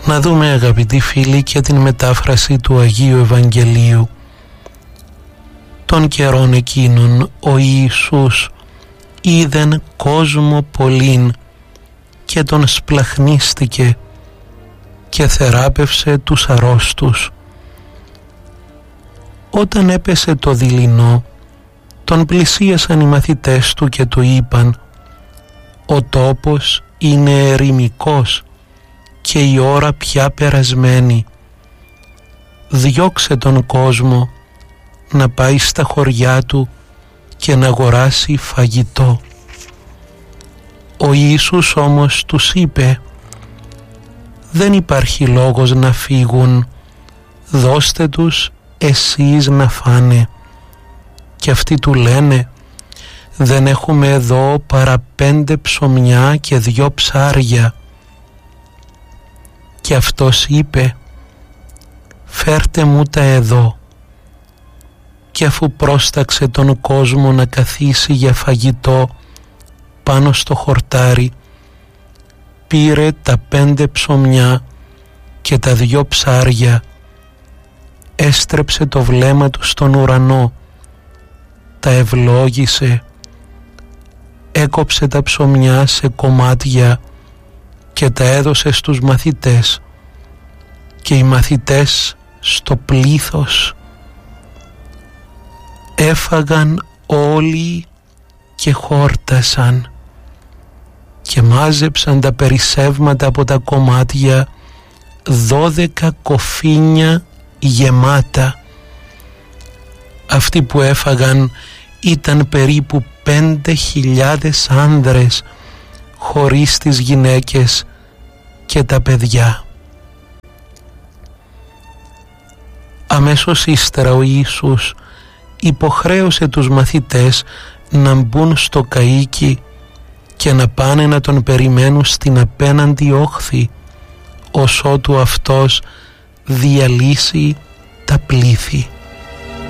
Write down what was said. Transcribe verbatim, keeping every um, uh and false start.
Να δούμε, αγαπητοί φίλοι, και την μετάφραση του Αγίου Ευαγγελίου. Των καιρών εκείνων ο Ιησούς είδεν κόσμο πολλήν και τον σπλαχνίστηκε και θεράπευσε τους αρρώστους. Όταν έπεσε το δειλινό, τον πλησίασαν οι μαθητές του και του είπαν: «Ο τόπος είναι ερημικός και η ώρα πια περασμένη. Διώξε τον κόσμο να πάει στα χωριά του και να αγοράσει φαγητό». Ο Ιησούς όμως τους είπε: «Δεν υπάρχει λόγος να φύγουν, δώστε τους εσείς να φάνε». Και αυτοί του λένε: «Δεν έχουμε εδώ παρά πέντε ψωμιά και δυο ψάρια». Και αυτός είπε: «Φέρτε μου τα εδώ». Και αφού πρόσταξε τον κόσμο να καθίσει για φαγητό πάνω στο χορτάρι, πήρε τα πέντε ψωμιά και τα δυο ψάρια, έστρεψε το βλέμμα του στον ουρανό, τα ευλόγησε, έκοψε τα ψωμιά σε κομμάτια και τα έδωσε στους μαθητές, και οι μαθητές στο πλήθος. Έφαγαν όλοι και χόρτασαν και μάζεψαν τα περισσεύματα από τα κομμάτια, δώδεκα κοφίνια γεμάτα. Αυτοί που έφαγαν ήταν περίπου πέντε χιλιάδες άνδρες, χωρίς τις γυναίκες και τα παιδιά. Αμέσως ύστερα ο Ιησούς υποχρέωσε τους μαθητές να μπουν στο καΐκι και να πάνε να τον περιμένουν στην απέναντι όχθη, ως ότου αυτός διαλύσει τα πλήθη.